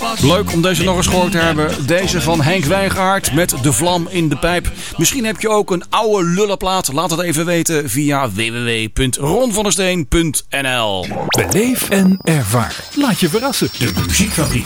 Leuk om deze nog eens gehoord te hebben. Deze van Henk Wijngaard met De Vlam in de Pijp. Misschien heb je ook een oude lullenplaat. Laat het even weten via www.ronvandersteen.nl. Beleef en ervaar. Laat je verrassen. De Muziekfabriek.